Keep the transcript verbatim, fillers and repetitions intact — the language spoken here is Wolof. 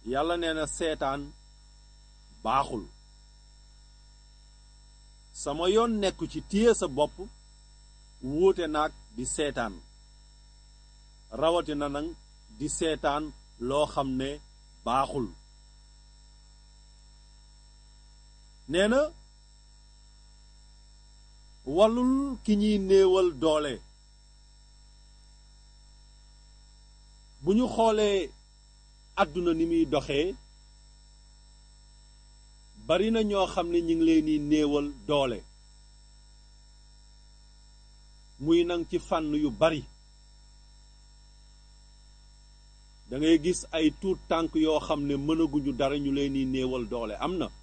yàlla nee na seetaan baaxul sama yoon nekku ci téye sa bopp wuute naag di seetaan rawatina nag di seetaan loo xam ne baaxul nee na wallul ki ñuy néewal doole bu ñu xoolee àdduna ni muy doxee bari na ñoo xam ne ñu ngi leen di néewal doole muy nang ci fànn yu bari da ngay gis ay tuut tànk yoo xam ne mënaguñu dara ñu leen di néewal doole am na